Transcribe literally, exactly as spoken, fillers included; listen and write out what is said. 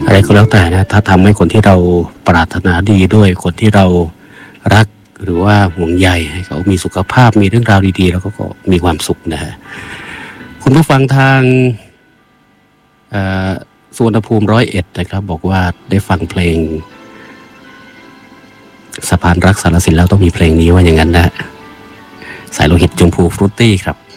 อะไรก็แล้วแต่นะถ้าทำให้คนที่เราปรารถนาดีด้วยคนที่เรารักหรือว่าห่วงใยให้เขามีสุขภาพมีเรื่องราวดีๆแล้วก็มีความสุขนะฮะคุณผู้ฟังทางสุวรรณภูมิร้อยเอ็ดนะครับบอกว่าได้ฟังเพลงสะพานรักสารสินแล้วต้องมีเพลงนี้ว่าอย่างนั้นนะสายโลหิตชมพูฟรุตตี้ครับ